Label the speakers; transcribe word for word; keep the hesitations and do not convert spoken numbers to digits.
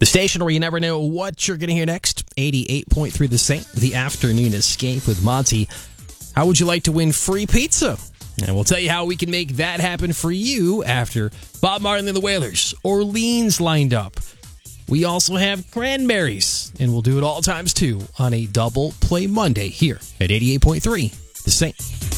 Speaker 1: The station where you never know what you're going to hear next, eighty-eight point three The Saint, The Afternoon Escape with Monty. How would you like to win free pizza? And we'll tell you how we can make that happen for you after Bob Marley and the Wailers, Orleans lined up. We also have cranberries, and we'll do it all times too on a double play Monday here at eighty-eight point three The Saint.